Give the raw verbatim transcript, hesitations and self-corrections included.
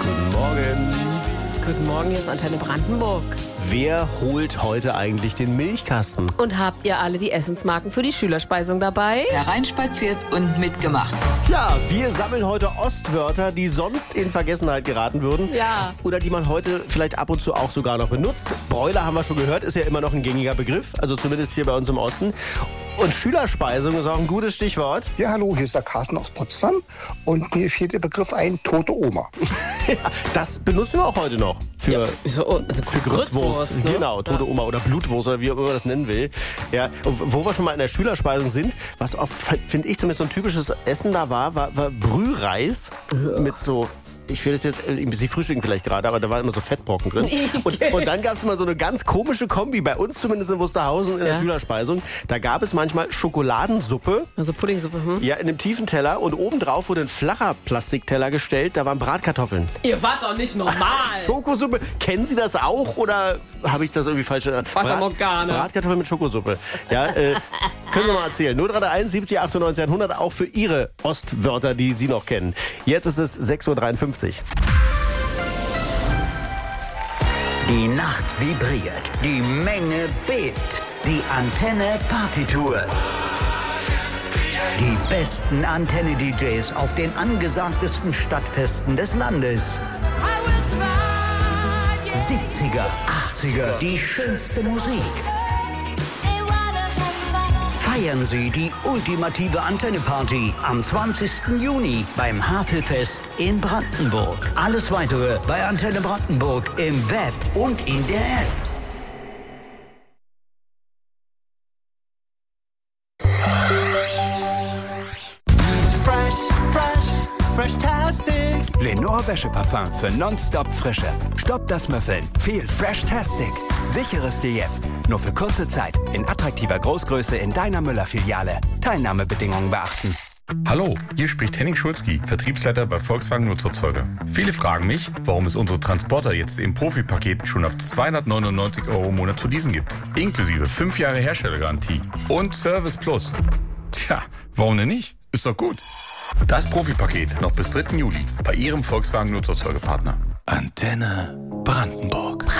Guten Morgen. Guten Morgen, hier ist Antenne Brandenburg. Wer holt heute eigentlich den Milchkasten? Und habt ihr alle die Essensmarken für die Schülerspeisung dabei? Hereinspaziert und mitgemacht. Tja, wir sammeln heute Ostwörter, die sonst in Vergessenheit geraten würden. Ja. Oder die man heute vielleicht ab und zu auch sogar noch benutzt. Bräuler haben wir schon gehört, ist ja immer noch ein gängiger Begriff. Also zumindest hier bei uns im Osten. Und Schülerspeisung ist auch ein gutes Stichwort. Ja, hallo, hier ist der Carsten aus Potsdam und mir fiel der Begriff ein, tote Oma. Ja, das benutzen wir auch heute noch für, Ja, so, also für Grützwurst. Ne? Genau, tote Oma oder Blutwurst oder wie auch immer man das nennen will. Ja, und wo wir schon mal in der Schülerspeisung sind, was auch, finde ich, zumindest so ein typisches Essen da war, war, war Brühreis mit so... Ich will das jetzt, Sie frühstücken vielleicht gerade, aber da waren immer so Fettbrocken drin. Und, und dann gab es immer so eine ganz komische Kombi, bei uns zumindest in Wusterhausen in der Ja. Schülerspeisung. Da gab es manchmal Schokoladensuppe, Also Puddingsuppe, hm? ja, in einem tiefen Teller und obendrauf wurde ein flacher Plastikteller gestellt, da waren Bratkartoffeln. Ihr wart doch nicht normal. Schokosuppe, kennen Sie das auch oder habe ich das irgendwie falsch genannt? Fata Morgana. Bratkartoffeln mit Schokosuppe. Ja, äh, können Sie mal erzählen. null drei drei eins siebzig achtundneunzig hundert auch für Ihre Ostwörter, die Sie noch kennen. Jetzt ist es sechs Uhr dreiundfünfzig. Die Nacht vibriert, die Menge bebt, die Antenne Partytour. Die besten Antenne-D Js auf den angesagtesten Stadtfesten des Landes. siebziger, achtziger, die schönste Musik. Feiern Sie die ultimative Antenne-Party am zwanzigsten Juni beim Havelfest in Brandenburg. Alles Weitere bei Antenne Brandenburg im Web und in der App. Fresh, fresh, fresh-tastic. Lenore Wäscheparfum für nonstop Frische. Stopp das Müffeln. Viel Fresh-tastic. Sichere es dir jetzt. Nur für kurze Zeit. In attraktiver Großgröße in deiner Müller-Filiale. Teilnahmebedingungen beachten. Hallo, hier spricht Henning Schulzki, Vertriebsleiter bei Volkswagen Nutzerzeuger. Viele fragen mich, warum es unsere Transporter jetzt im Profipaket schon ab zweihundertneunundneunzig Euro im Monat zu leasen gibt. Inklusive fünf Jahre Herstellergarantie und Service Plus. Tja, warum denn nicht? Ist doch gut. Das Profipaket noch bis dritten Juli bei Ihrem Volkswagen Nutzerzeugerpartner. Antenne Brandenburg.